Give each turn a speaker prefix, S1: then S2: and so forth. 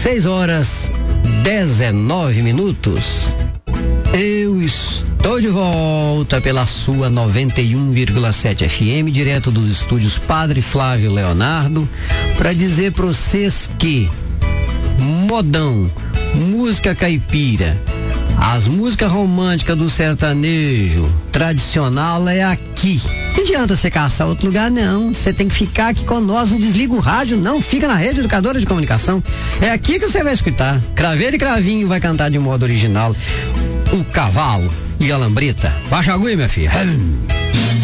S1: 6h19. Eu estou de volta pela sua 91,7 FM, direto dos estúdios Padre Flávio Leonardo, para dizer para vocês que modão, música caipira, as músicas românticas do sertanejo tradicional é aqui. Não adianta você caçar outro lugar, não. Você tem que ficar aqui com nós. Não desliga o rádio, não. Fica na Rede Educadora de Comunicação. É aqui que você vai escutar. Craveiro e Cravinho vai cantar de modo original O Cavalo e a Lambreta. Baixa a agulha, minha filha.